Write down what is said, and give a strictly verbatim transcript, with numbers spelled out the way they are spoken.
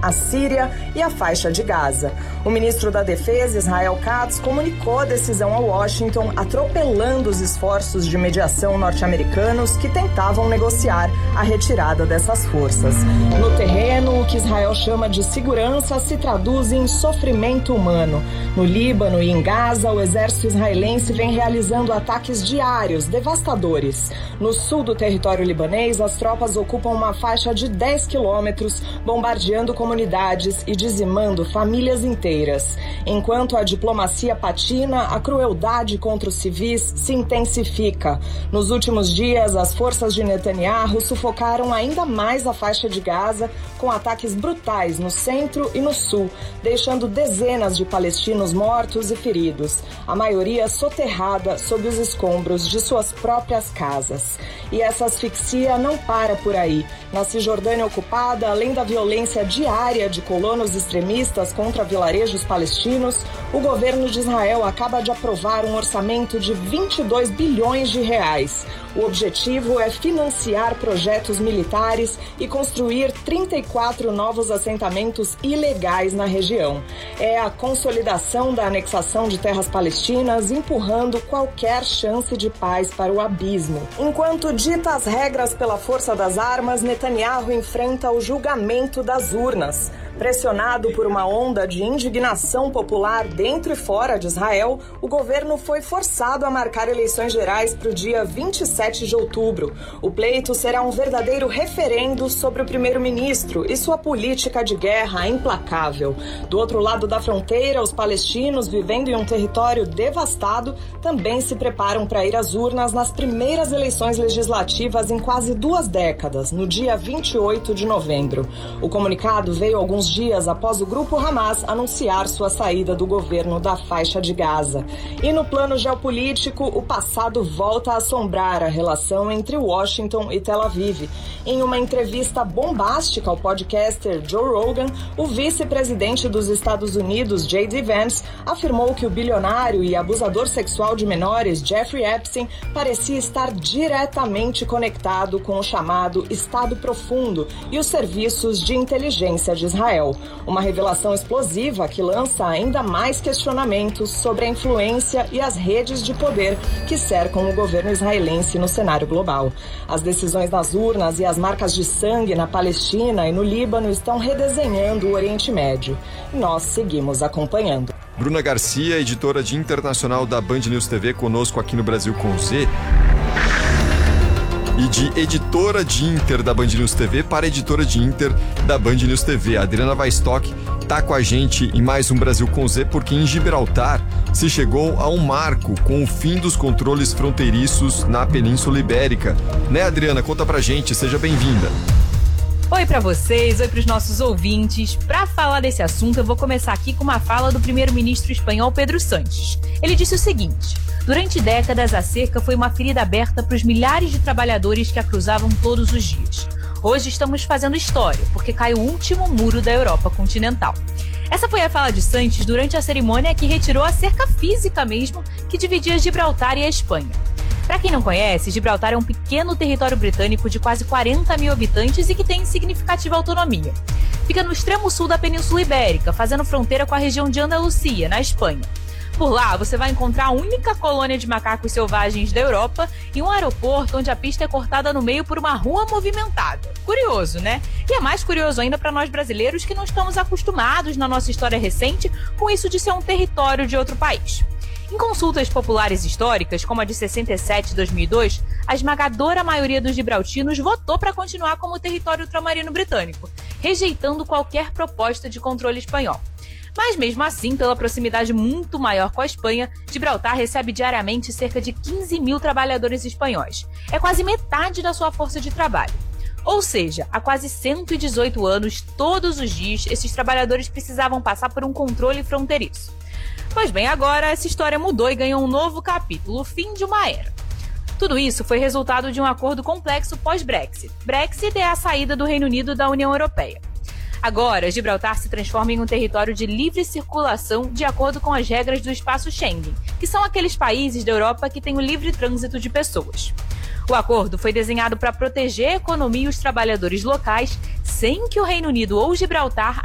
a Síria e a faixa de Gaza. O ministro da Defesa, Israel Katz, comunicou a decisão a Washington, atropelando os esforços de mediação norte-americanos que tentavam negociar a retirada dessas forças. No terreno, o que Israel chama de segurança se traduz em sofrimento humano. No Líbano e em Gaza, o exército israelense vem realizando ataques diários, devastadores. No sul do território libanês, as tropas ocupam uma faixa de dez quilômetros, bombardeando comunidades e dizimando famílias inteiras. Enquanto a diplomacia patina, a crueldade contra os civis se intensifica. Nos últimos dias, as forças de Netanyahu sufocaram ainda mais a faixa de Gaza, com ataques brutais no centro e no sul, deixando dezenas de palestinos mortos e feridos, a maioria soterrada sob os escombros de suas próprias casas. E essa asfixia não para por aí. Na Cisjordânia ocupada, além da violência diária de colonos extremistas contra vilarejos palestinos, o governo de Israel acaba de aprovar um orçamento de vinte e dois bilhões de reais. O objetivo é financiar projetos militares e construir trinta e quatro novos assentamentos ilegais na região. É a consolidação da anexação de terras palestinas, empurrando qualquer chance de paz para o abismo. Enquanto dita as regras pela força das armas, Netanyahu enfrenta o julgamento das urnas. Pressionado por uma onda de indignação popular dentro e fora de Israel, o governo foi forçado a marcar eleições gerais para o dia vinte e sete de outubro. O pleito será um verdadeiro referendo sobre o primeiro-ministro e sua política de guerra implacável. Do outro lado da fronteira, os palestinos, vivendo em um território devastado, também se preparam para ir às urnas nas primeiras eleições legislativas em quase duas décadas, no dia vinte e oito de novembro. O comunicado veio alguns dias após o grupo Hamas anunciar sua saída do governo da faixa de Gaza. E no plano geopolítico, o passado volta a assombrar a relação entre Washington e Tel Aviv. Em uma entrevista bombástica ao podcaster Joe Rogan, o vice-presidente dos Estados Unidos, J D Vance, afirmou que o bilionário e abusador sexual de menores Jeffrey Epstein parecia estar diretamente conectado com o chamado Estado Profundo e os serviços de inteligência de Israel. Uma revelação explosiva que lança ainda mais questionamentos sobre a influência e as redes de poder que cercam o governo israelense no cenário global. As decisões nas urnas e as marcas de sangue na Palestina e no Líbano estão redesenhando o Oriente Médio. Nós seguimos acompanhando. Bruna Garcia, editora de internacional da Band News T V, conosco aqui no Brasil com Z. E de editora de Inter da Band News T V para editora de Inter da Band News T V. A Adriana Weistock está com a gente em mais um Brasil com Z, porque em Gibraltar se chegou a um marco com o fim dos controles fronteiriços na Península Ibérica. Né, Adriana? Conta pra gente, seja bem-vinda. Oi para vocês, oi para os nossos ouvintes. Para falar desse assunto, eu vou começar aqui com uma fala do primeiro-ministro espanhol Pedro Sánchez. Ele disse o seguinte: durante décadas, a cerca foi uma ferida aberta para os milhares de trabalhadores que a cruzavam todos os dias. Hoje estamos fazendo história, porque cai o último muro da Europa continental. Essa foi a fala de Sánchez durante a cerimônia que retirou a cerca física mesmo que dividia Gibraltar e a Espanha. Para quem não conhece, Gibraltar é um pequeno território britânico de quase quarenta mil habitantes e que tem significativa autonomia. Fica no extremo sul da Península Ibérica, fazendo fronteira com a região de Andalucia, na Espanha. Por lá, você vai encontrar a única colônia de macacos selvagens da Europa e um aeroporto onde a pista é cortada no meio por uma rua movimentada. Curioso, né? E é mais curioso ainda para nós brasileiros que não estamos acostumados na nossa história recente com isso de ser um território de outro país. Em consultas populares históricas, como a de sessenta e sete e dois mil e dois, a esmagadora maioria dos gibraltinos votou para continuar como território ultramarino britânico, rejeitando qualquer proposta de controle espanhol. Mas mesmo assim, pela proximidade muito maior com a Espanha, Gibraltar recebe diariamente cerca de quinze mil trabalhadores espanhóis. É quase metade da sua força de trabalho. Ou seja, há quase cento e dezoito anos, todos os dias, esses trabalhadores precisavam passar por um controle fronteiriço. Pois bem, agora essa história mudou e ganhou um novo capítulo, o fim de uma era. Tudo isso foi resultado de um acordo complexo pós-Brexit. Brexit é a saída do Reino Unido da União Europeia. Agora, Gibraltar se transforma em um território de livre circulação de acordo com as regras do espaço Schengen, que são aqueles países da Europa que têm o livre trânsito de pessoas. O acordo foi desenhado para proteger a economia e os trabalhadores locais, sem que o Reino Unido ou Gibraltar